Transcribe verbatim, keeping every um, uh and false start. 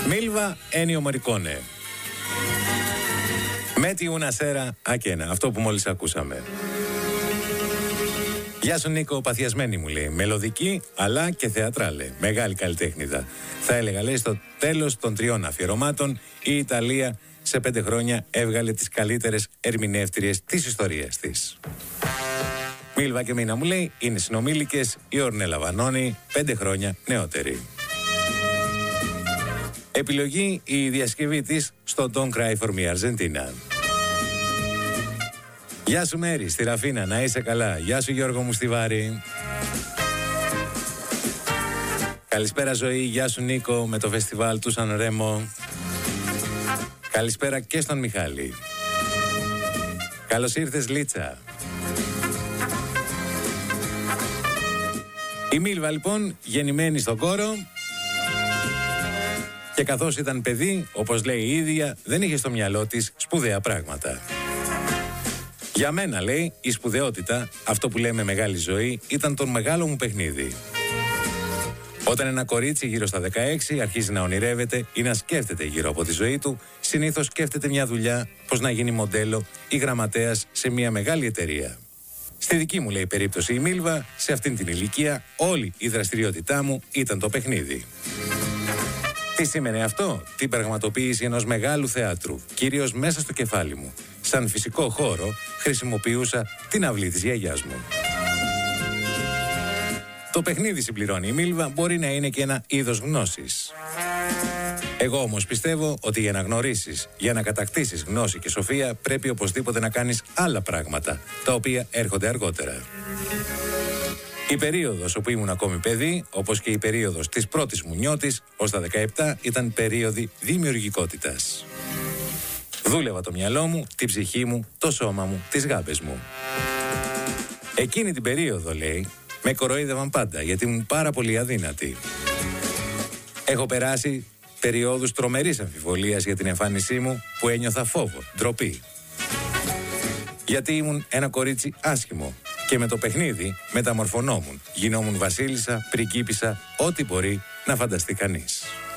Μίλβα Ένιο Μωρικόνε. Μέτι ούνα σέρα ακένα. Αυτό που μόλις ακούσαμε. Γεια σου Νίκο, παθιασμένη μου λέει. Μελωδική αλλά και θεατράλε. Μεγάλη καλλιτέχνηδα. Θα έλεγα λέει στο τέλος των τριών αφιερωμάτων η Ιταλία σε πέντε χρόνια έβγαλε τις καλύτερες ερμηνεύτριες της ιστορίας της. Μίλβα και Μίνα μου λέει είναι συνομήλικες η Ορνέλα Βανώνη, πέντε χρόνια νεότερη. Επιλογή η διασκευή της στο Don't Cry For Me Argentina. Γεια σου Μέρη, στη Ραφίνα, να είσαι καλά. Γεια σου Γιώργο μου στη Βάρη. Καλησπέρα Ζωή, γεια σου Νίκο με το φεστιβάλ του Σαν Ρέμο. Καλησπέρα και στον Μιχάλη. Καλώς ήρθες Λίτσα. Η Μίλβα λοιπόν γεννημένη στον Κόρο και καθώς ήταν παιδί, όπως λέει η ίδια, δεν είχε στο μυαλό της σπουδαία πράγματα. Για μένα, λέει, η σπουδαιότητα, αυτό που λέμε μεγάλη ζωή, ήταν το μεγάλο μου παιχνίδι. Όταν ένα κορίτσι γύρω στα δεκαέξι αρχίζει να ονειρεύεται ή να σκέφτεται γύρω από τη ζωή του, συνήθως σκέφτεται μια δουλειά, πώς να γίνει μοντέλο ή γραμματέας σε μια μεγάλη εταιρεία. Στη δική μου, λέει, περίπτωση η Μίλβα, σε αυτήν την ηλικία, όλη η δραστηριότητά μου ήταν το παιχνίδι. Τι σήμαινε αυτό? Την πραγματοποίηση ενός μεγάλου θεάτρου, κυρίως μέσα στο κεφάλι μου. Σαν φυσικό χώρο χρησιμοποιούσα την αυλή της γιαγιάς μου. Το παιχνίδι, συμπληρώνει η Μίλβα, μπορεί να είναι και ένα είδος γνώσης. Εγώ όμως πιστεύω ότι για να γνωρίσεις, για να κατακτήσεις γνώση και σοφία, πρέπει οπωσδήποτε να κάνεις άλλα πράγματα, τα οποία έρχονται αργότερα. Η περίοδος όπου ήμουν ακόμη παιδί, όπως και η περίοδος της πρώτης μου νιώτης, ως τα δεκαεπτά, ήταν περίοδοι δημιουργικότητας. Δούλευα το μυαλό μου, την ψυχή μου, το σώμα μου, τις γάμπες μου. Εκείνη την περίοδο, λέει, με κοροϊδεύαν πάντα, γιατί ήμουν πάρα πολύ αδύνατη. Έχω περάσει περιόδους τρομερής αμφιβολίας για την εμφάνισή μου, που ένιωθα φόβο, ντροπή. Γιατί ήμουν ένα κορίτσι άσχημο και με το παιχνίδι μεταμορφωνόμουν. Γινόμουν βασίλισσα, πριγκίπισσα, ό,τι μπορεί να φανταστεί κανείς.